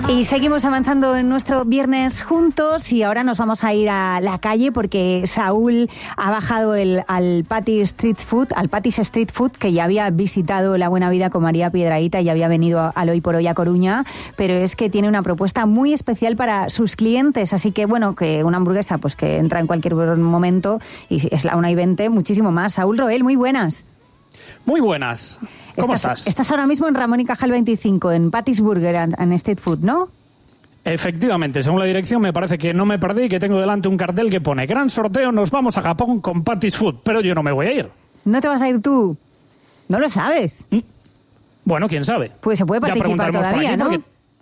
Y seguimos avanzando en nuestro viernes juntos y ahora nos vamos a ir a la calle porque Saúl ha bajado al Patty's Street Food, que ya había visitado La Buena Vida con María Piedrahita y había venido al Hoy por Hoy a Coruña, pero es que tiene una propuesta muy especial para sus clientes, así que bueno, que una hamburguesa pues que entra en cualquier momento y es la 1:20, muchísimo más. Saúl Roel, muy buenas. Muy buenas. ¿Cómo estás? Estás ahora mismo en Ramón y Cajal 25, en Patty's Burger and Street Food, ¿no? Efectivamente, según la dirección me parece que no me perdí, que tengo delante un cartel que pone gran sorteo, nos vamos a Japón con Patty's Food, pero yo no me voy a ir. ¿No te vas a ir tú? ¿No lo sabes? Bueno, quién sabe. Pues se puede participar todavía, ¿no?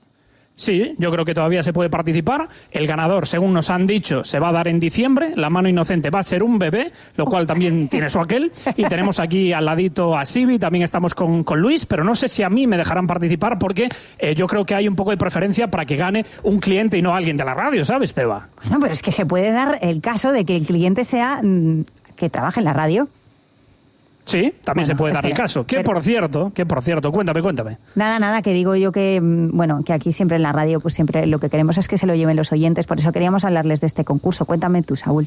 Sí, yo creo que todavía se puede participar. El ganador, según nos han dicho, se va a dar en diciembre. La mano inocente va a ser un bebé, lo cual también tiene su aquel. Y tenemos aquí al ladito a Sibi, también estamos con Luis, pero no sé si a mí me dejarán participar porque yo creo que hay un poco de preferencia para que gane un cliente y no alguien de la radio, ¿sabes, Teba? Bueno, pero es que se puede dar el caso de que el cliente sea que trabaje en la radio. Sí, también se puede dar el caso. Que por cierto, cuéntame. Nada, que digo yo que, bueno, que aquí siempre en la radio, pues siempre lo que queremos es que se lo lleven los oyentes, por eso queríamos hablarles de este concurso. Cuéntame tú, Saúl.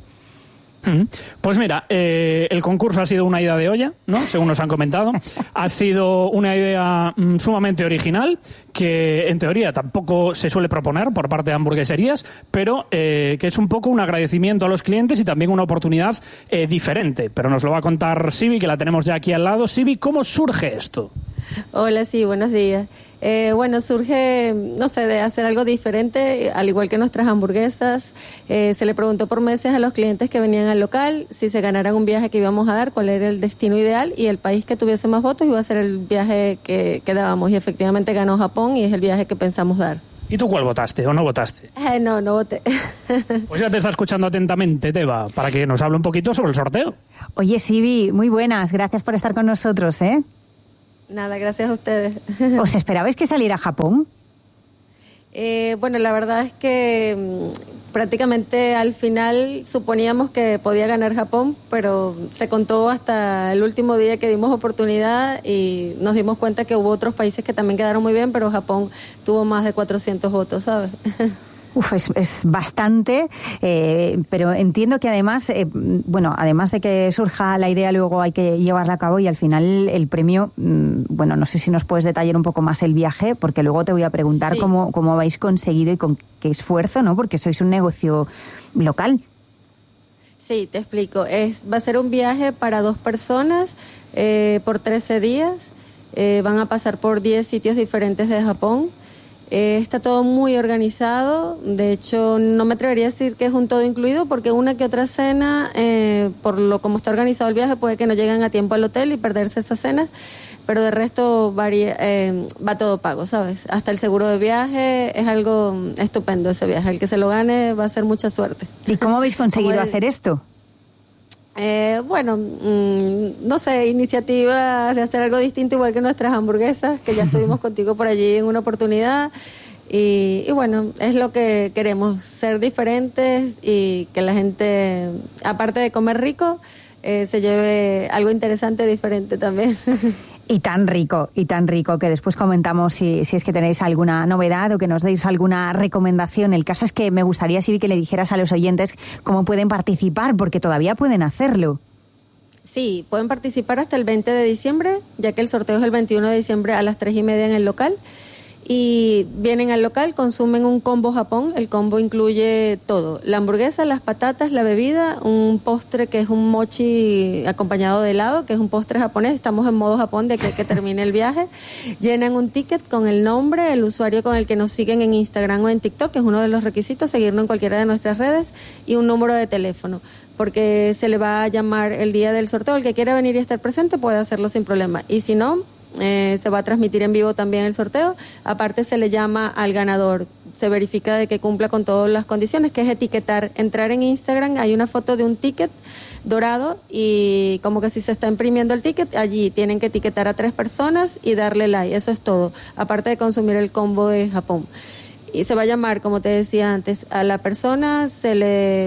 Pues mira, el concurso ha sido una idea de olla, ¿no? Según nos han comentado. Ha sido una idea sumamente original, que en teoría tampoco se suele proponer por parte de hamburgueserías, pero que es un poco un agradecimiento a los clientes y también una oportunidad diferente. Pero nos lo va a contar Sibi, que la tenemos ya aquí al lado. Sibi, ¿cómo surge esto? Hola, sí, buenos días. Bueno, surge, no sé, de hacer algo diferente, al igual que nuestras hamburguesas. Se le preguntó por meses a los clientes que venían al local si se ganaran un viaje que íbamos a dar, cuál era el destino ideal, y el país que tuviese más votos iba a ser el viaje que dábamos. Y efectivamente ganó Japón y es el viaje que pensamos dar. ¿Y tú cuál votaste o no votaste? No voté. Pues ya te está escuchando atentamente, Teba, para que nos hable un poquito sobre el sorteo. Oye, Sibi, muy buenas, gracias por estar con nosotros, ¿eh? Nada, gracias a ustedes. ¿Os esperabais que saliera Japón? Bueno, la verdad es que prácticamente al final suponíamos que podía ganar Japón, pero se contó hasta el último día que dimos oportunidad y nos dimos cuenta que hubo otros países que también quedaron muy bien, pero Japón tuvo más de 400 votos, ¿sabes? Es bastante, pero entiendo que además, además de que surja la idea, luego hay que llevarla a cabo y al final el premio, no sé si nos puedes detallar un poco más el viaje, porque luego te voy a preguntar sí, cómo habéis conseguido y con qué esfuerzo, ¿no? Porque sois un negocio local. Sí, te explico. Va a ser un viaje para 2 personas por 13 días. Van a pasar por 10 sitios diferentes de Japón. Está todo muy organizado, de hecho no me atrevería a decir que es un todo incluido porque una que otra cena, como está organizado el viaje, puede que no lleguen a tiempo al hotel y perderse esa cena, pero de resto va todo pago, ¿sabes? Hasta el seguro de viaje, es algo estupendo ese viaje, el que se lo gane va a ser mucha suerte. ¿Y cómo habéis conseguido hacer esto? No sé, iniciativas de hacer algo distinto igual que nuestras hamburguesas, que ya estuvimos contigo por allí en una oportunidad y bueno, es lo que queremos, ser diferentes y que la gente, aparte de comer rico, se lleve algo interesante, diferente también. Y tan rico, que después comentamos si es que tenéis alguna novedad o que nos deis alguna recomendación. El caso es que me gustaría, Sibi, que le dijeras a los oyentes cómo pueden participar, porque todavía pueden hacerlo. Sí, pueden participar hasta el 20 de diciembre, ya que el sorteo es el 21 de diciembre a las 3:30 en el local. Y vienen al local, consumen un combo Japón. El combo incluye todo: la hamburguesa, las patatas, la bebida, un postre que es un mochi acompañado de helado, que es un postre japonés. Estamos en modo Japón de que termine el viaje. Llenan un ticket con el nombre, el usuario con el que nos siguen en Instagram o en TikTok, que es uno de los requisitos, seguirnos en cualquiera de nuestras redes, y un número de teléfono, porque se le va a llamar el día del sorteo. El que quiera venir y estar presente puede hacerlo sin problema, y si no, se va a transmitir en vivo también el sorteo. Aparte se le llama al ganador, se verifica de que cumpla con todas las condiciones, que es etiquetar, entrar en Instagram, hay una foto de un ticket dorado y como que si se está imprimiendo el ticket, allí tienen que etiquetar a 3 personas y darle like, eso es todo, aparte de consumir el combo de Japón. y se va a llamar, como te decía antes, a la persona, se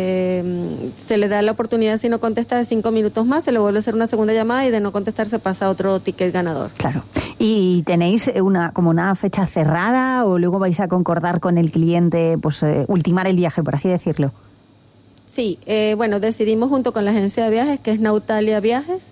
le da la oportunidad, si no contesta, de 5 minutos más, se le vuelve a hacer una segunda llamada y de no contestar se pasa a otro ticket ganador. Claro. ¿Y tenéis como una fecha cerrada o luego vais a concordar con el cliente, pues ultimar el viaje, por así decirlo? Sí, bueno, decidimos junto con la agencia de viajes, que es Nautalia Viajes,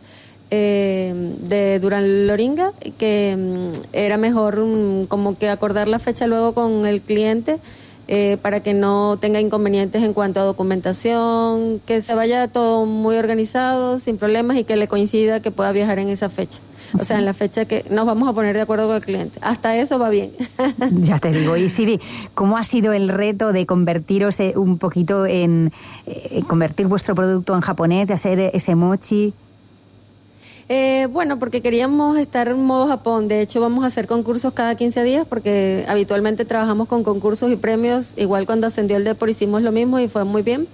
de Durán Loringa, que era mejor como que acordar la fecha luego con el cliente para que no tenga inconvenientes en cuanto a documentación, que se vaya todo muy organizado, sin problemas, y que le coincida que pueda viajar en esa fecha. O sea, en la fecha que nos vamos a poner de acuerdo con el cliente. Hasta eso va bien. Ya te digo. Y Siri, ¿cómo ha sido el reto de convertiros un poquito en convertir vuestro producto en japonés, de hacer ese mochi? Bueno, porque queríamos estar en modo Japón. De hecho, vamos a hacer concursos cada 15 días porque habitualmente trabajamos con concursos y premios. Igual cuando ascendió el Depor hicimos lo mismo y fue muy bien.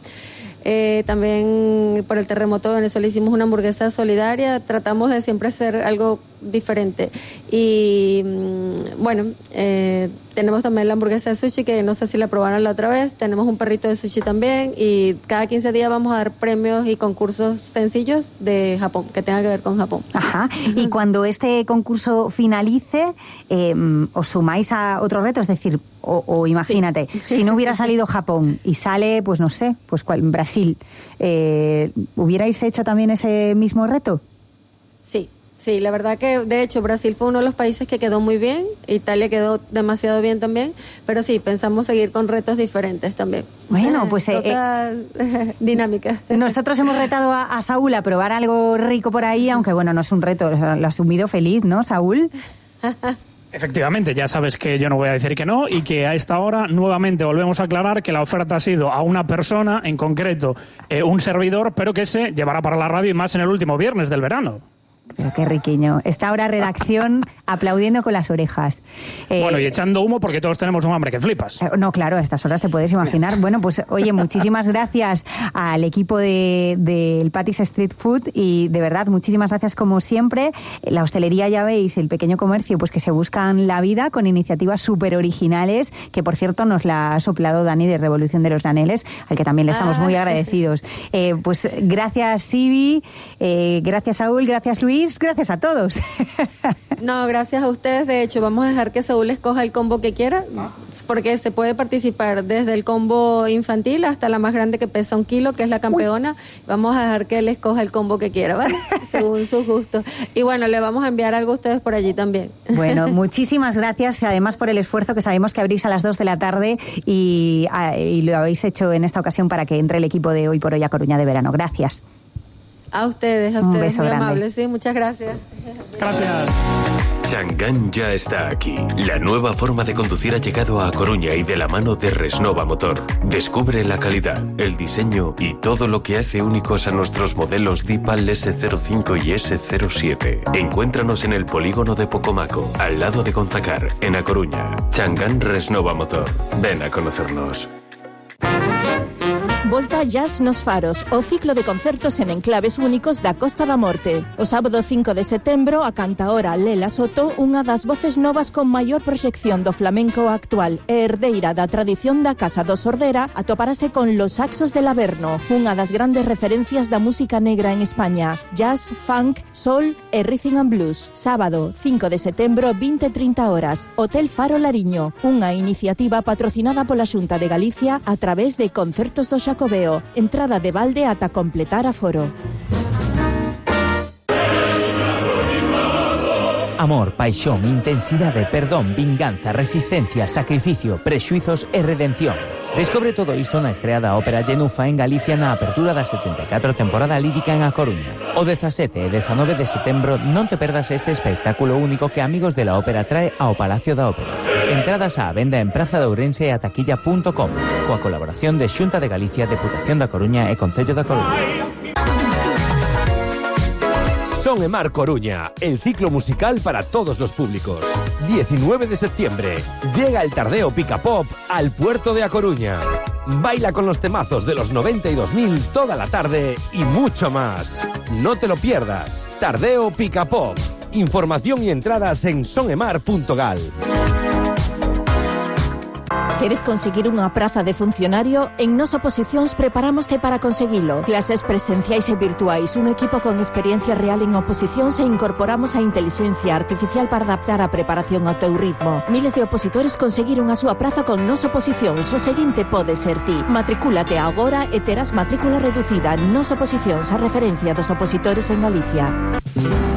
También por el terremoto de Venezuela hicimos una hamburguesa solidaria. Tratamos de siempre hacer algo diferente. Y bueno, tenemos también la hamburguesa de sushi, que no sé si la probaron la otra vez. Tenemos un perrito de sushi también, y cada 15 días vamos a dar premios y concursos sencillos de Japón, que tengan que ver con Japón. Ajá. Y cuando este concurso finalice, ¿os sumáis a otro reto? Es decir, o imagínate, sí, si no hubiera salido Japón y sale, pues no sé, pues Brasil, ¿hubierais hecho también ese mismo reto? Sí, la verdad que de hecho Brasil fue uno de los países que quedó muy bien, Italia quedó demasiado bien también, pero sí, pensamos seguir con retos diferentes también. Bueno, pues cosas dinámicas. Nosotros hemos retado a Saúl a probar algo rico por ahí, aunque bueno, no es un reto, lo ha asumido feliz, ¿no, Saúl? Efectivamente, ya sabes que yo no voy a decir que no, y que a esta hora nuevamente volvemos a aclarar que la oferta ha sido a una persona, en concreto un servidor, pero que se llevará para la radio y más en el último viernes del verano. Pero qué riquiño. Está ahora redacción aplaudiendo con las orejas. Bueno, y echando humo porque todos tenemos un hambre que flipas. No, claro, a estas horas te puedes imaginar. Bueno, pues oye, muchísimas gracias al equipo del Patty's Street Food, y de verdad, muchísimas gracias como siempre. La hostelería, ya veis, el pequeño comercio, pues que se buscan la vida con iniciativas súper originales, que por cierto nos la ha soplado Dani de Revolución de los Graneles, al que también le estamos muy agradecidos. Pues gracias, Sibi, gracias, Saúl, gracias, Luis. Gracias a todos. No, gracias a ustedes. De hecho, vamos a dejar que Saúl escoja el combo que quiera, porque se puede participar desde el combo infantil hasta la más grande, que pesa 1 kilo, que es la campeona. Uy. Vamos a dejar que él escoja el combo que quiera, ¿vale? Según sus gustos. Y bueno, le vamos a enviar algo a ustedes por allí también. Bueno, muchísimas gracias, y además por el esfuerzo, que sabemos que abrís a las 2 de la tarde y lo habéis hecho en esta ocasión para que entre el equipo de Hoy por Hoy a Coruña de verano. Gracias. A ustedes, un beso muy grande. amables, sí, muchas gracias. Gracias. Chang'an ya está aquí. La nueva forma de conducir ha llegado a Coruña, y de la mano de Resnova Motor. Descubre la calidad, el diseño y todo lo que hace únicos a nuestros modelos Dipal S05 y S07. Encuéntranos en el polígono de Pocomaco, al lado de Gonzacar, en A Coruña. Chang'an Resnova Motor. Ven a conocernos. Volta Jazz nos Faros, o ciclo de concertos en enclaves únicos da Costa da Morte. O sábado 5 de setembro, a cantaora Lela Soto, unha das voces novas con maior proxección do flamenco actual e herdeira da tradición da Casa do Sordera, atoparase con Los Saxos del Averno, unha das grandes referencias da música negra en España. Jazz, funk, soul e rhythm and blues. Sábado 5 de setembro, 20:30 horas. Hotel Faro Lariño, unha iniciativa patrocinada pola Xunta de Galicia a través de Concertos do Xacobeo. Entrada de balde ata completar aforo. Amor, paixón, intensidade, perdón, vinganza, resistencia, sacrificio, prexuizos e redención. Descobre todo isto na estrea da ópera Genufa en Galicia na apertura da 74 temporada lírica en A Coruña. O 17 e 19 de setembro non te perdas este espectáculo único que Amigos de la Ópera trae ao Palacio da Ópera. Entradas á venda en Praza de Ourense e a taquilla.com, coa colaboración de Xunta de Galicia, Deputación da Coruña e Concello da Coruña. Son e Mar Coruña, el ciclo musical para todos los públicos. 19 de septiembre, llega el Tardeo Pica Pop al puerto de A Coruña. Baila con los temazos de los 92.000 toda la tarde y mucho más. No te lo pierdas. Tardeo Pica Pop. Información y entradas en sonemar.gal. Queres conseguir unha praza de funcionario? En Nos Oposicións preparámoste para conseguilo. Clases presenciais e virtuais, un equipo con experiencia real en oposicións e incorporamos a inteligencia artificial para adaptar a preparación ao teu ritmo. Miles de opositores conseguiron a súa praza con Nos Oposicións. O seguinte pode ser ti. Matricúlate agora e terás matrícula reducida. Nos Oposicións, a referencia dos opositores en Galicia.